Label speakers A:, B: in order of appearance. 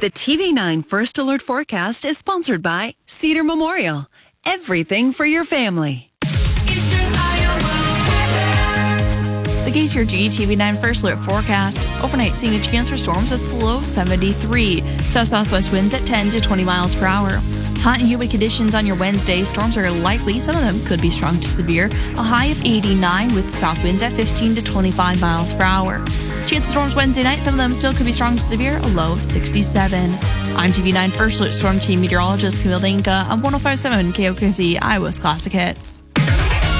A: The TV9 First Alert Forecast is sponsored by Cedar Memorial. Everything for your family.
B: The Gaze G TV9 First Alert Forecast. Overnight, seeing a chance for storms with a low of 73. South-southwest winds at 10 to 20 miles per hour. Hot and humid conditions on your Wednesday. Storms are likely. Some of them could be strong to severe. A high of 89 with south winds at 15 to 25 miles per hour. Chance of storms Wednesday night. Some of them still could be strong to severe. A low of 67. I'm TV9 First Alert Storm Team Meteorologist Camille Danka on 105.7 KOKC, Iowa's Classic Hits.